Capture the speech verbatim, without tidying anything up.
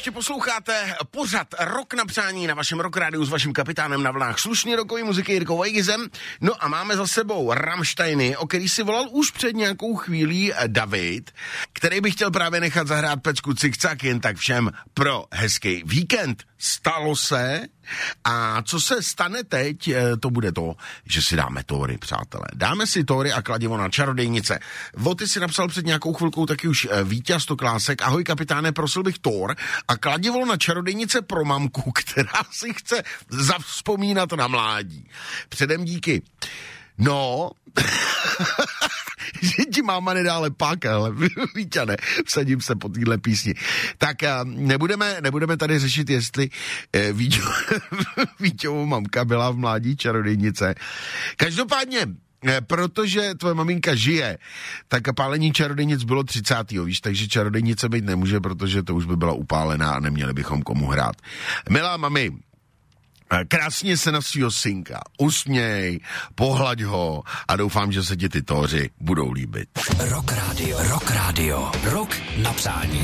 ještě posloucháte pořad Rok na přání na vašem Rock Rádiu s vaším kapitánem na vlnách slušný rokový muziky Jirkou Vejgizem. No a máme za sebou Rammsteiny, o který si volal už před nějakou chvílí David, který by chtěl právě nechat zahrát pecku cikcak jen tak všem pro hezký víkend. Stalo se a co se stane teď, to bude to, že si dáme Tóry, přátelé. Dáme si Tóry a kladivo na čarodejnice. Voty si napsal před nějakou chvilkou taky už Vítěz Stoklásek. Ahoj kapitáne, prosil bych Tór a kladivo na čarodejnice pro mamku, která si chce zavzpomínat na mládí. Předem díky. No... že ti máma nedá ale pak, ale Víťane, vsadím se po téhle písni. Tak nebudeme, nebudeme tady řešit, jestli eh, Víťo, Víťovou mamka byla v mládí čarodejnice. Každopádně, eh, protože tvoje maminka žije, tak pálení čarodejnic bylo třicátého víš, takže čarodejnice být nemůže, protože to už by byla upálená a neměli bychom komu hrát. Milá mami, krásně se na svýho synka usměj, pohlaď ho a doufám, že se ti ty Tóři budou líbit. Rock Radio, Rock Radio, Rock na přání.